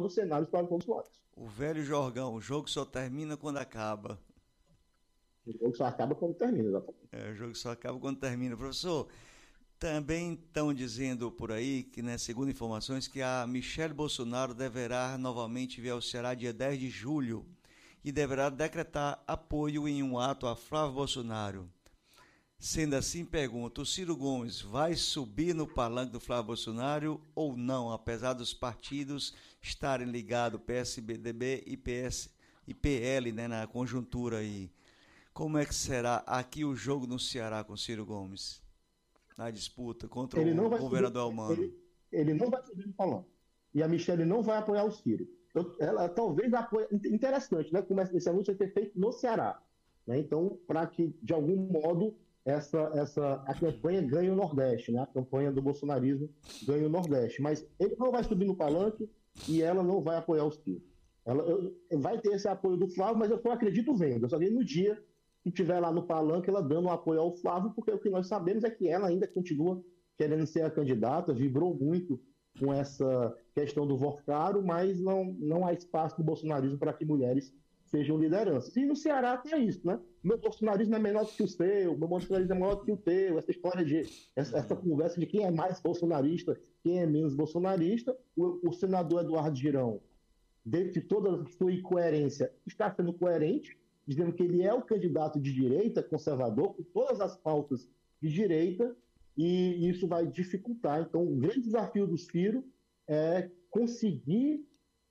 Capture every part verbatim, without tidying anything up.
dos cenários para todos nós. O velho jargão, o jogo só termina quando acaba. O jogo só acaba quando termina, exatamente. É, o jogo só acaba quando termina. Professor, também estão dizendo por aí, que, né, segundo informações, que a Michele Bolsonaro deverá novamente vir ao Ceará dia dez de julho e deverá decretar apoio em um ato a Flávio Bolsonaro. Sendo assim, pergunto, o Ciro Gomes vai subir no palanque do Flávio Bolsonaro ou não, apesar dos partidos estarem ligados, P S D B e P S e P L, né, na conjuntura aí. Como é que será aqui o jogo no Ceará com Ciro Gomes? Na disputa contra Ele o não vai subir, governador Almano. ele, ele não vai subir no palanque. E a Michele não vai apoiar o Ciro. Eu, ela talvez apoie. Interessante, né? Como esse anúncio vai ser feito no Ceará. Né? Então, para que, de algum modo, essa, essa, a campanha ganhe o Nordeste, né? A campanha do bolsonarismo ganhe o Nordeste. Mas ele não vai subir no palanque e ela não vai apoiar o Ciro. Ela eu, vai ter esse apoio do Flávio, mas eu só acredito vendo. Eu só vi no dia que estiver lá no palanque ela dando um apoio ao Flávio, porque o que nós sabemos é que ela ainda continua querendo ser a candidata, vibrou muito com essa questão do voto caro, mas não, não há espaço no bolsonarismo para que mulheres sejam lideranças. E no Ceará tem isso, né? Meu bolsonarismo é menor do que o seu, meu bolsonarismo é maior do que o teu, essa história de, essa, essa conversa de quem é mais bolsonarista, quem é menos bolsonarista. O, o senador Eduardo Girão, dentro de toda a sua incoerência, está sendo coerente, dizendo que ele é o candidato de direita, conservador, com todas as pautas de direita, e isso vai dificultar. Então, o grande desafio do Ciro é conseguir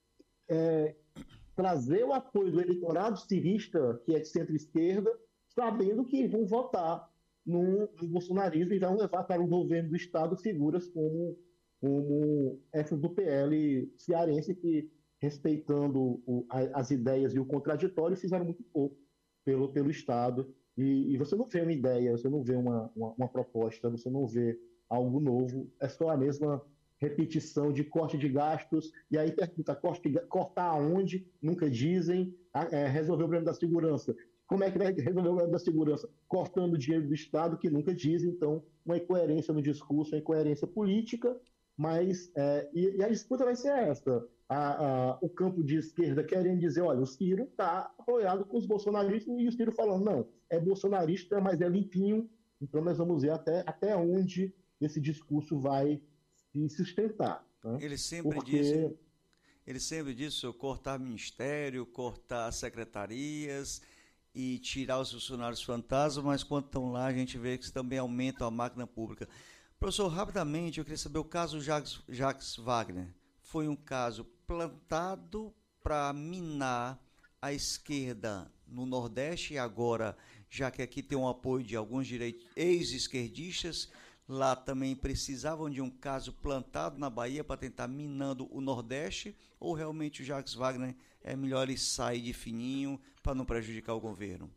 é, trazer o apoio do eleitorado cirista, que é de centro-esquerda, sabendo que vão votar no, no bolsonarismo e vão levar para o governo do Estado figuras como, como essas do P L cearense, que, respeitando o, a, as ideias e o contraditório, fizeram muito pouco pelo, pelo Estado. E, e você não vê uma ideia, você não vê uma, uma, uma proposta, você não vê algo novo, é só a mesma repetição de corte de gastos, e aí pergunta, corte, cortar aonde? Nunca dizem. É, resolver o problema da segurança. Como é que vai resolver o problema da segurança? Cortando o dinheiro do Estado, que nunca dizem. Então, uma incoerência no discurso, uma incoerência política, mas é, e, e a disputa vai ser essa. A, a, o campo de esquerda querendo dizer, olha, o Ciro está apoiado com os bolsonaristas, e o Ciro falando, não, é bolsonarista, mas é limpinho, então nós vamos ver até, até onde esse discurso vai se sustentar. Né? Ele sempre Porque disse, ele sempre disse, senhor, cortar ministério, cortar secretarias e tirar os funcionários fantasmas, mas quando estão lá a gente vê que também aumenta a máquina pública. Professor, rapidamente, eu queria saber o caso Jacques, Jacques Wagner. Foi um caso plantado para minar a esquerda no Nordeste e agora, já que aqui tem um apoio de alguns ex-esquerdistas, lá também precisavam de um caso plantado na Bahia para tentar minando o Nordeste, ou realmente o Jacques Wagner é melhor ele sair de fininho para não prejudicar o governo?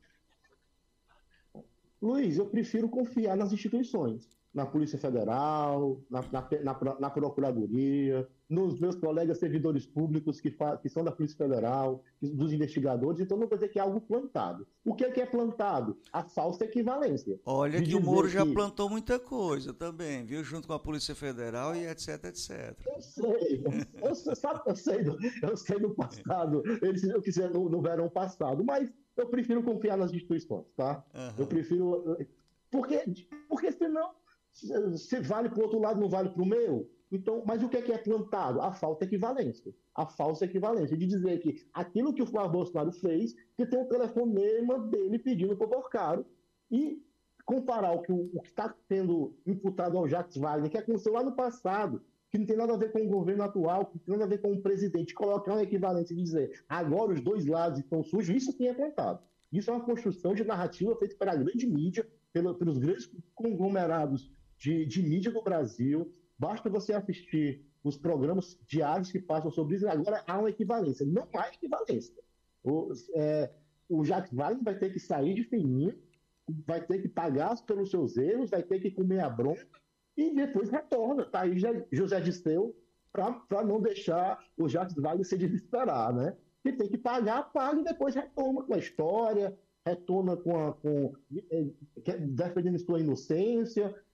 Luiz, eu prefiro confiar nas instituições, na Polícia Federal, na, na, na, na Procuradoria, nos meus colegas servidores públicos que, fa, que são da Polícia Federal, dos investigadores. Então, não vou dizer que é algo plantado. O que é que é plantado? A falsa equivalência. Olha que o Moro já que... plantou muita coisa também, viu? Junto com a Polícia Federal e etc, etcétera. Eu sei, eu, eu, sabe, eu, sei, do, eu sei do passado, eles fizeram no, no verão passado, mas eu prefiro confiar nas instituições, tá? Uhum. Eu prefiro... Porque, porque senão, se vale para o outro lado, não vale para o meu. Então, mas o que é que é plantado? A falsa equivalência. A falsa equivalência de dizer que aquilo que o Flávio Bolsonaro fez, que tem um telefonema dele pedindo para o caro, e comparar o que o está sendo imputado ao Jacques Wagner, que aconteceu lá no passado, que não tem nada a ver com o governo atual, que não tem nada a ver com o presidente, colocar uma equivalência e dizer agora os dois lados estão sujos, isso sim é plantado. Isso é uma construção de narrativa feita pela grande mídia, pelo, pelos grandes conglomerados de, de mídia do Brasil. Basta você assistir os programas diários que passam sobre isso. Agora há uma equivalência. Não há equivalência. O, é, o Jacques Wagner vai ter que sair de fininho, vai ter que pagar pelos seus erros, vai ter que comer a bronca e depois retorna. Está aí José Disseu para não deixar o Jacques Wagner se desesperar, né? E tem que pagar, paga e depois retorna com a história, retorna com, a, com defendendo sua inocência.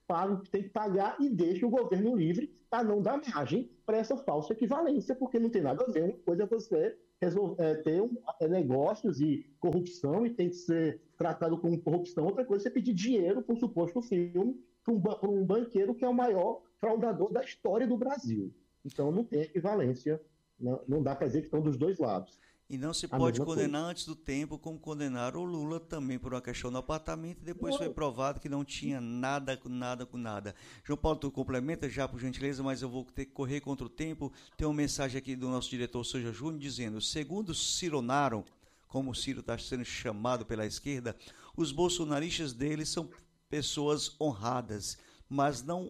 paga o que tem que pagar e deixa o governo livre para não dar margem para essa falsa equivalência, porque não tem nada a ver. Uma coisa é você resolver, é, ter um, é, negócios e corrupção e tem que ser tratado como corrupção. Outra coisa é você pedir dinheiro para um suposto filme para um, para um banqueiro que é o maior fraudador da história do Brasil. Então não tem equivalência, não, não dá para dizer que estão dos dois lados. E não se pode condenar coisa. antes do tempo, como condenaram o Lula também por uma questão do apartamento, e depois não. foi provado que não tinha nada com nada com nada. João Paulo, tu complementa já, por gentileza, mas eu vou ter que correr contra o tempo. Tem uma mensagem aqui do nosso diretor Souza Júnior dizendo: segundo Cironaro, como o Ciro está sendo chamado pela esquerda, os bolsonaristas dele são pessoas honradas, mas não,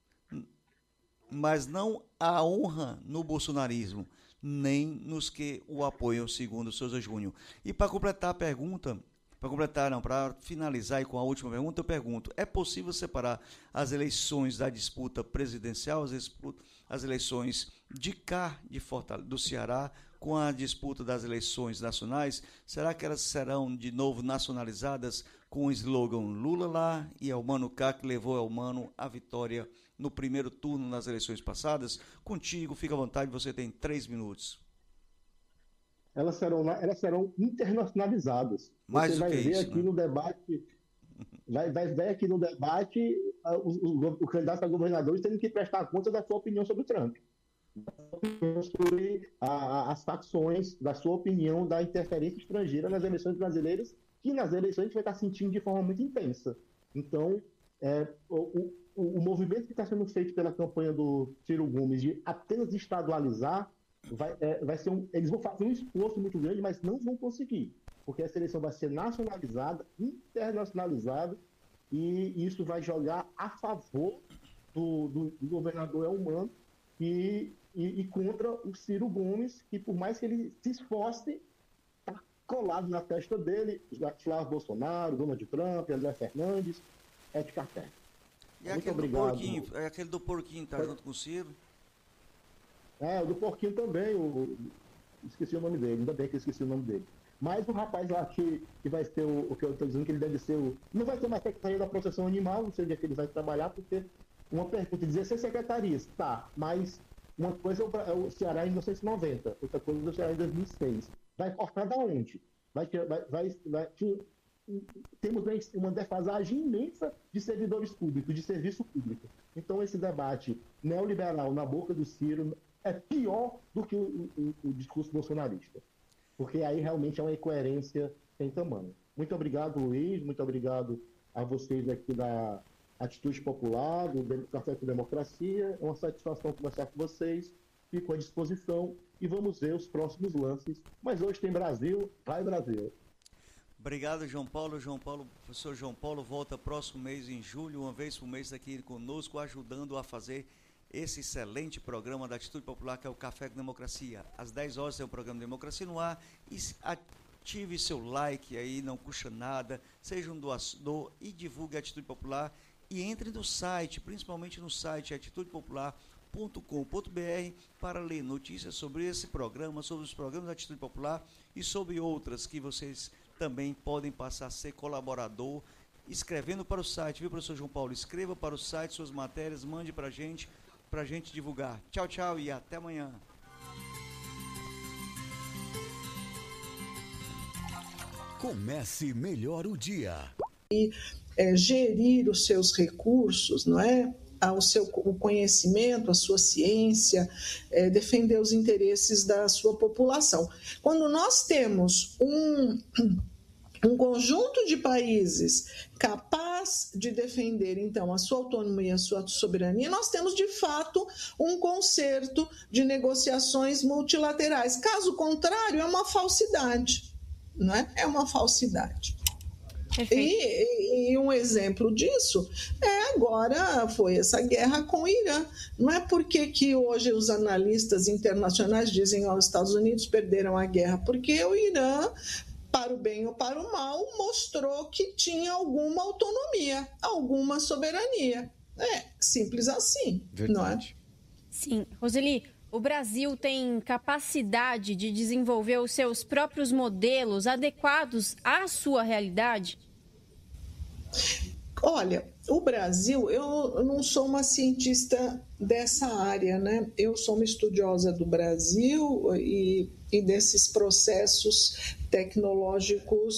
mas não há honra no bolsonarismo, nem nos que o apoiam, segundo Souza Júnior. E para completar a pergunta, para completar, não, para finalizar e com a última pergunta, eu pergunto: é possível separar as eleições da disputa presidencial, as, disputa, as eleições de cá, de Fortaleza, do Ceará, com a disputa das eleições nacionais? Será que elas serão de novo nacionalizadas com o slogan Lula lá e Elmano cá, que levou Elmano à vitória no primeiro turno nas eleições passadas? Contigo, fica à vontade, você tem três minutos. Elas serão, elas serão internacionalizadas. Mais você do vai que ver isso, aqui né? no debate, vai, vai ver aqui no debate uh, o, o, o candidato a governador tendo que prestar conta da sua opinião sobre o Trump, sobre a, a, as facções, da sua opinião da interferência estrangeira nas eleições brasileiras, que nas eleições a gente vai estar sentindo de forma muito intensa. Então, é, o, o, o movimento que está sendo feito pela campanha do Ciro Gomes de apenas estadualizar, vai, é, vai ser um, eles vão fazer um esforço muito grande, mas não vão conseguir, porque essa eleição vai ser nacionalizada, internacionalizada, e isso vai jogar a favor do, do, do governador Elmano e, e, e contra o Ciro Gomes, que por mais que ele se esforce, está colado na testa dele Flávio Bolsonaro, Donald Trump, André Fernandes, Ed Carter. E Muito aquele obrigado. Do porquinho, é aquele do porquinho tá é. junto com o Ciro? É, o do porquinho também, o, esqueci o nome dele, ainda bem que eu esqueci o nome dele. Mas o rapaz lá que, que vai ser o, o que eu estou dizendo, que ele deve ser o... Não vai ter mais secretaria da proteção animal, não sei onde é que ele vai trabalhar, porque uma pergunta, dezesseis secretarias, tá, mas uma coisa é o Ceará em mil novecentos e noventa, outra coisa é o Ceará em dois mil e seis. Vai cortar da onde? Vai, vai, vai, vai, temos uma defasagem imensa de servidores públicos, de serviço público. Então esse debate neoliberal na boca do Ciro é pior do que o, o, o discurso bolsonarista, porque aí realmente é uma incoerência sem tamanho. Muito obrigado, Luiz, muito obrigado a vocês aqui da Atitude Popular, do Café com Democracia. É uma satisfação conversar com vocês, fico à disposição e vamos ver os próximos lances. Mas hoje tem Brasil, vai Brasil! Obrigado, João Paulo. João Paulo, professor João Paulo volta próximo mês, em julho, uma vez por mês aqui conosco, ajudando a fazer esse excelente programa da Atitude Popular, que é o Café com Democracia. Às dez horas tem o programa Democracia no ar, e ative seu like aí, não custa nada, seja um doador e divulgue a Atitude Popular, e entre no site, principalmente no site atitude popular ponto com ponto b r, para ler notícias sobre esse programa, sobre os programas da Atitude Popular e sobre outras que vocês também podem passar a ser colaborador, escrevendo para o site, viu, professor João Paulo? Escreva para o site suas matérias, mande para a gente, para a gente divulgar. Tchau, tchau e até amanhã. Comece melhor o dia. E é, gerir os seus recursos, não é? O seu o conhecimento, a sua ciência, é, defender os interesses da sua população. Quando nós temos um, um conjunto de países capaz de defender, então, a sua autonomia, a sua soberania, nós temos, de fato, um concerto de negociações multilaterais. Caso contrário, é uma falsidade, não é? É uma falsidade. E, e, e um exemplo disso é agora, foi essa guerra com o Irã. Não é porque que hoje os analistas internacionais dizem que os Estados Unidos perderam a guerra, porque o Irã, para o bem ou para o mal, mostrou que tinha alguma autonomia, alguma soberania. É simples assim, Verdade. Não é? Sim, Roseli, o Brasil tem capacidade de desenvolver os seus próprios modelos adequados à sua realidade? Olha, o Brasil, eu não sou uma cientista dessa área, né? Eu sou uma estudiosa do Brasil e, e desses processos tecnológicos